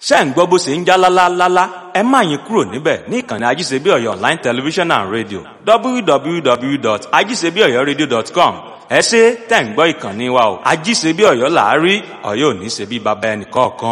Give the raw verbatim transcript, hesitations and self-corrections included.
ṣé ń gbọ́ bó ṣe ń já lálálálá ẹ má yín kúrò níbẹ̀ ní ìkànnì ajíṣebíọ̀yọ̀ online television and radio w w w dot ajíṣebíọ̀yọ̀radio dot com ẹ ṣé tẹ̀ ń gbọ́ ìkànnì wa o ajíṣebíọ̀yọ̀ làárí ọ̀yọ́ ò ní ṣe bí baba ẹnì kọ̀ọ̀kan.